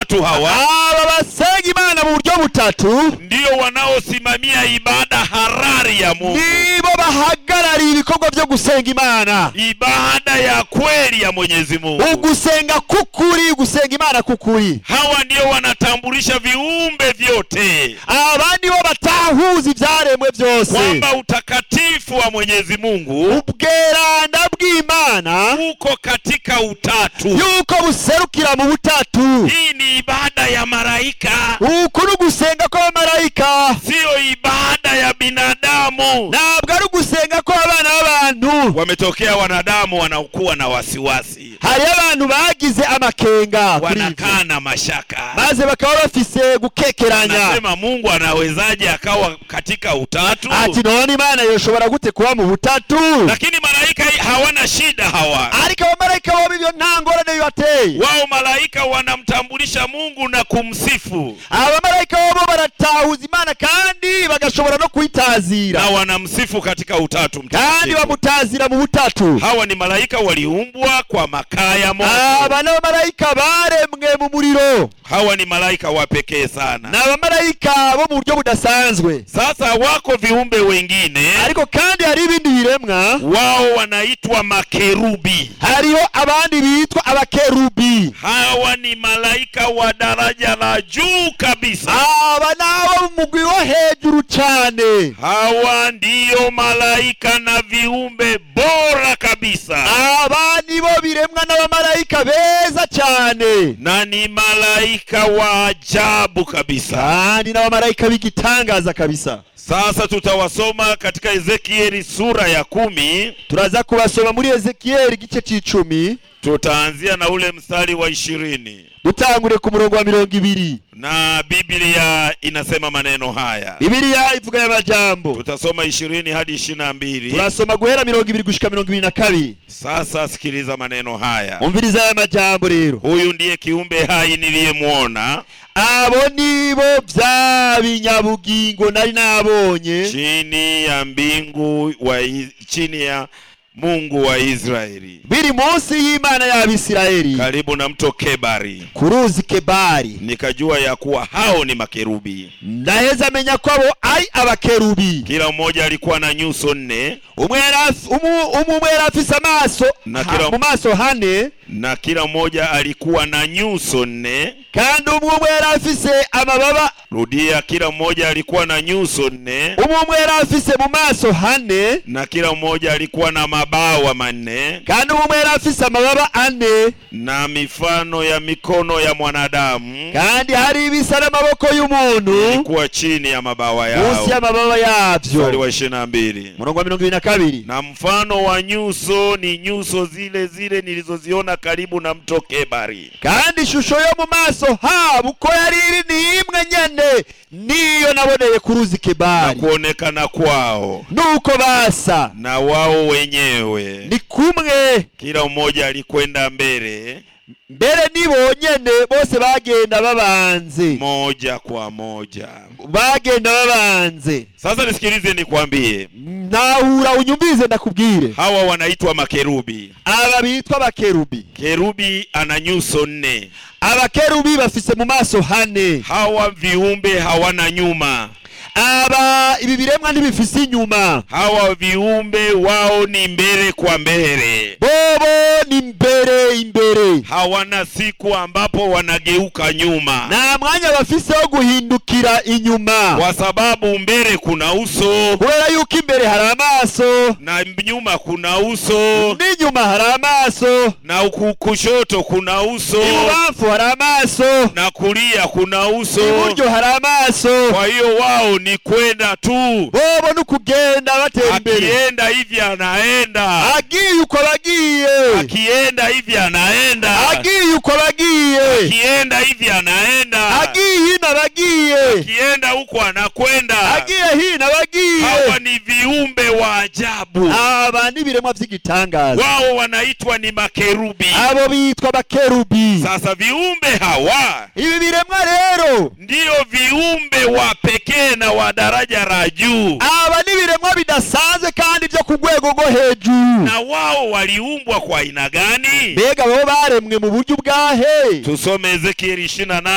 utatu hawa, aba basenga Imana mu buryo butatu, ndio wanaosimamia ibada harari ya Mungu, nibo bahagarariye ibikorwa byo gusenga Imana, ibada ya kweli ya Mwenyezi Mungu, ugusenga kukuri, gusenga Imana kukuri. Hawa ndio wanatambulisha viumbe vyote, abandi bo batahuza ibyaremwe byose kwamba utakatifu wa Mwenyezi Mungu, ubweranda bw'Imana uko katika utatu, yuko buserukira mu butatu. Hii ni ibada ya malaika, uko n'ugusenga kw'abamarayika, sio ibada ya binadamu. ntabwo ari ugusenga kw'abana b'abantu. Wametokea wanadamu wanaokuwa na wasiwasi, hari abantu bagize amakenga, wanakaa na mashaka, maze bakaba bafise gukekeranya. Anasema Mungu anawezaje akawa katika utatu? Ati none Imana yoshobora gute kuba mu butatu? Lakini malaika hawana shida hawa, ariko abamarayika bo bibyo nta ngorane bibateye. Wao malaika wanamtambulisha Mungu na kumsifu, abamarayika bo baratahuza Imana kandi bagashobora no kuitazira, na wanamsifu katika utatu mtakatifu, kandi bamutazira mu butatu. Hawa ni malaika waliumbwa kwa makaa ya moto. aba ni abamarayika baremwe mu muriro. Hawa ni malaika wa pekee sana, na abamarayika bo mu buryo budasanzwe. Sasa wako viumbe wengine, ariko kandi hari ibindi biremwa, wao wanaitwa makerubi. hariho abandi bitwa abakerubi. Hawa ni malaika wa daraja la juu kabisa, aba nabo mugwi wo hejuru cyane. Hawa ndiyo malaika na viumbe bora kabisa, aba nibo biremwa n'abamarayika beza cyane, na ni malaika wa ajabu kabisa, kandi n'abamarayika b'igitangaza kabisa. Sasa tutawasoma katika Ezekieli sura ya 10. turaza kubasoma muri Ezekieli igice c'10. Tutaanzia na ule mstari wa 20. dutangure ku murongo wa 20. Na Biblia inasema maneno haya. Biblia ivuga y'amajambo. Tutasoma 20 hadi 22. Turasoma guhera 20 gushika 22. Sasa sikiliza maneno haya. Umviriza y'amajambo rero. Huyu ndiye kiumbe hai niliyemuona, abo nibo bya binyabugingo nari nabonye, chini ya mbingu chini ya Mungu wa Israeli, biri munsi y'Imana y'Abisirayeli, karibu na mto Kebari. kuruzi Kebari. Nikajua ya kuwa hao ni makerubi. Ndaheza menya ko abo ari abakerubi. Kila mmoja alikuwa na nyuso 4, umwe afise amaso mu maso hane, na kila mmoja alikuwa na nyuso 4, kandi umwe afise amababa. Rudia, kila mmoja alikuwa na nyuso 4, umwe afise mu maso hane, na kila mmoja alikuwa na mabawa 4, kandi umwe afise amababa 4, na mifano ya mikono ya mwanadamu, kandi hari ibisa n'amaboko y'umuntu ilikuwa chini ya mabawa yao. munsi y'amababa yavyo. Mstari wa 22. Murongo wa 22. Na mfano wa nyuso ni nyuso zile zile nilizoziona karibu na mto Kebari, kandi ishusho yo mu maso habo uko yari iri ni imwe nyene niyo naboneye kuruzi Kebari. na kuonekana kwao nuko basa na wao wenyewe ni kumwe, kila mmoja alikwenda mbele nibo nyene bose bagenda babanze, moja kwa moja. bagenda babanze. Sasa nisikilize nikwambie, nahura unyumbize ndakubwire. hawa wanaitwa makerubi. aba bitwa abakerubi. Kerubi ana nyuso 4. abakerubi bafise mu maso hane. Hawa viumbe hawana nyuma, aba ibi biremwa ntibifise inyuma. hawa viumbe wao ni mbele kwa mbele, bobo ni mbere imbere, hawana siku ambapo wanageuka nyuma, nta mwanya bafise wo guhindukira inyuma, kwa sababu mbele kuna uso, kubera yuko imbere hari amaso, na nyuma kuna uso, n'inyuma hari amaso, na kushoto kuna uso, ibubamfu hari amaso, na kulia kuna uso. iburyo hari amaso. Kwa hiyo wao ni kwenda tu, bobo n'ukugenda batera imbere. akienda hivi anaenda, agiye uko bagiye, akienda hivi anaenda, agiye uko bagiye, akienda hivi anaenda, agiye hino bagiye, akienda huko anakwenda. agiye hino bagiye. Hawa ni viumbe wa ajabu, aba ni biremwa vy'igitangaza, wao wanaitwa ni makerubi. abo bitwa bakerubi. Sasa viumbe hawa ibi biremwa rero ndio viumbe wa pekee na wa daraja la juu, aba ni biremwa bidasanzwe kandi byo ku rwego rwo hejuru. na wao waliumbwa kwa aina gani? mbega bo baremwe mu buryo bwahe? Tusome Ezekieli 28